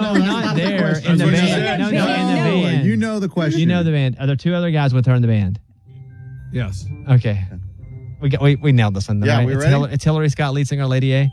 No, not there. In the band. No, in the band. You know the question. You know the band. Are there two other guys with her in the band? Yes. Okay. We nailed this one. Yeah, right? we ready? It's Hillary Scott, lead singer, Lady A.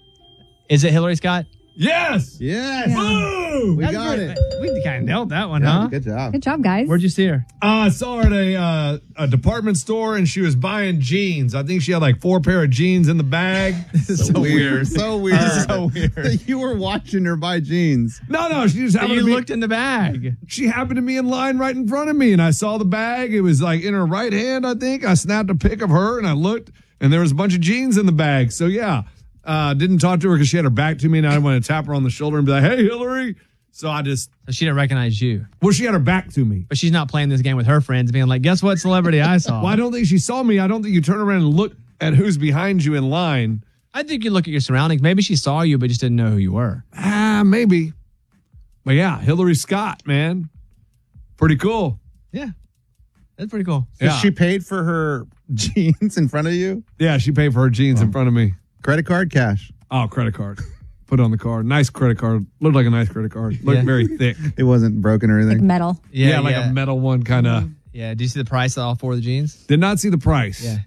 Is it Hillary Scott? Yes. Yes. Boom. We got it. We kind of nailed that one, Yeah, huh? good job. Good job, guys. Where'd you see her? I saw her at a department store, and she was buying jeans. I think she had like 4 pair of jeans in the bag. So weird. So weird. So weird. You were watching her buy jeans. No, she just happened You to be, looked in the bag. She happened to be in line right in front of me, and I saw the bag. It was like in her right hand, I think. I snapped a pic of her, and I looked, and there was a bunch of jeans in the bag. So yeah, didn't talk to her because she had her back to me, and I didn't want to tap her on the shoulder and be like, "Hey, Hillary." So So she didn't recognize you. Well, she had her back to me. But she's not playing this game with her friends, being like, guess what celebrity I saw? Well, I don't think she saw me. I don't think you turn around and look at who's behind you in line. I think you look at your surroundings. Maybe she saw you, but just didn't know who you were. Maybe. But yeah, Hillary Scott, man. Pretty cool. Yeah. That's pretty cool. So Yeah. she paid for her jeans in front of you? Yeah, she paid for her jeans in front of me. Credit card, cash? Oh, credit card. Put it on the card. Nice credit card. Looked like a nice credit card. Looked Yeah. very thick. It wasn't broken or Like anything? metal. Yeah, like a metal one kind of. Yeah. Do you see the price of all 4 of the jeans? Did not see the price. Yeah.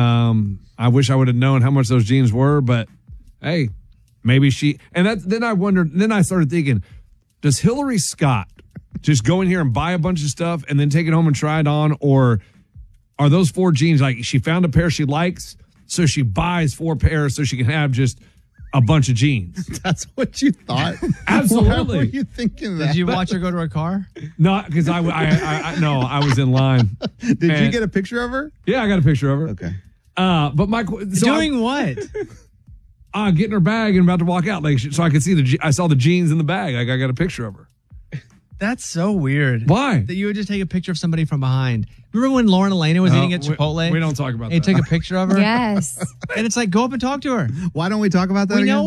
I wish I would have known how much those jeans were, but hey, maybe she. And then I wondered. Then I started thinking, does Hillary Scott just go in here and buy a bunch of stuff and then take it home and try it on, or are those 4 jeans like she found a pair she likes, so she buys 4 pairs so she can have just a bunch of jeans? That's what you thought? Absolutely. Why were you thinking that? Did you watch her go to her car? Not because I was in line. Did you get a picture of her? Yeah, I got a picture of her. Okay. But my Doing what? getting her bag and about to walk out, like so I could see I saw the jeans in the bag. Like I got a picture of her. That's so weird. Why? That you would just take a picture of somebody from behind. Remember when Lauren Elena was eating at Chipotle? We don't talk about and that. you took a picture of her? Yes. And it's like, go up and talk to her. Why don't we talk about that We again? know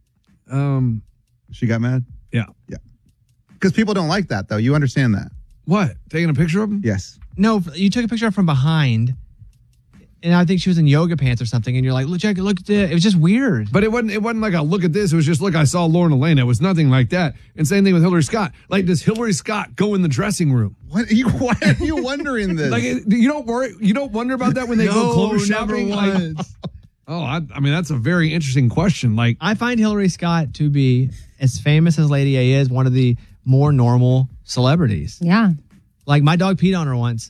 her. She got mad? Yeah. Yeah. Because people don't like that, though. You understand that? What? Taking a picture of him? Yes. No, you took a picture of her from behind. And I think she was in yoga pants or something. And you're like, look at this. It was just weird. But it wasn't like a look at this. It was just, look, I saw Lauren Elena. It was nothing like that. And same thing with Hillary Scott. Like, does Hillary Scott go in the dressing room? Why are you wondering this? Like, you don't worry. You don't wonder about that when they go clothes shopping? Like, once. I mean, that's a very interesting question. Like, I find Hillary Scott to be, as famous as Lady A is, one of the more normal celebrities. Yeah. Like, my dog peed on her once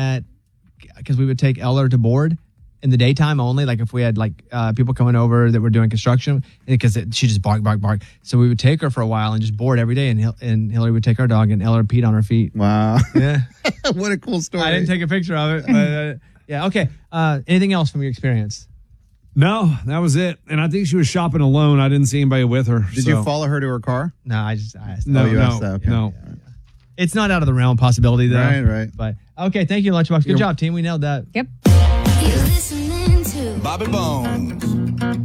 because we would take Eller to board in the daytime only. Like, if we had people coming over that were doing construction, because she just bark. So we would take her for a while and just board every day. And Hillary would take our dog, and Eller peed on her feet. Wow. Yeah. What a cool story. I didn't take a picture of it. But, yeah. Okay. Anything else from your experience? no, that was it. And I think she was shopping alone. I didn't see anybody with her. Did you follow her to her car? No, I asked. No, you asked that. Okay. no. It's not out of the realm of possibility, though. Right. But okay, thank you, Lunchbox. Good job, team. We nailed that. Yep. You're listening to Bobby Bones.